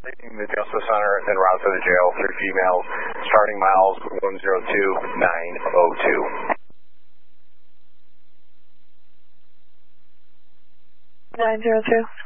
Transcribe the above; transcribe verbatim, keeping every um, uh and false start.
Leaving the Justice Center en route to the jail, three females, starting miles one zero two nine zero two. nine zero two.